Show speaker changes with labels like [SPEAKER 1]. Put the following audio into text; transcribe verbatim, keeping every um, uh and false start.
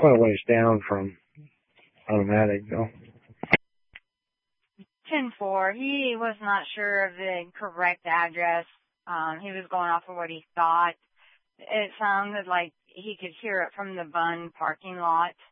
[SPEAKER 1] quite a ways down from Automatic, though.
[SPEAKER 2] ten four. He was not sure of the correct address. Um, he was going off of what he thought. It sounded like he could hear it from the Bunn parking lot.